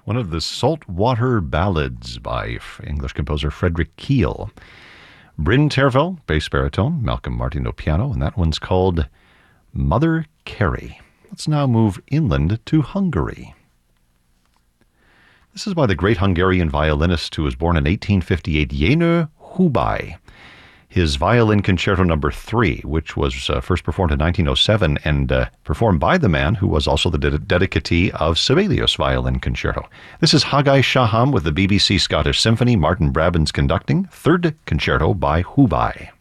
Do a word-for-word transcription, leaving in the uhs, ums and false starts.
one of the Saltwater Ballads by English composer Frederick Keel. Bryn Terfel, bass baritone, Malcolm Martineau piano, and that one's called Mother Carey. Let's now move inland to Hungary. This is by the great Hungarian violinist who was born in eighteen fifty-eight, Jenő Hubay. His Violin Concerto Number Three, which was uh, first performed in nineteen oh seven and uh, performed by the man who was also the ded- dedicatee of Sibelius Violin Concerto. This is Haggai Shaham with the B B C Scottish Symphony, Martin Brabants conducting, Third Concerto by Hubay.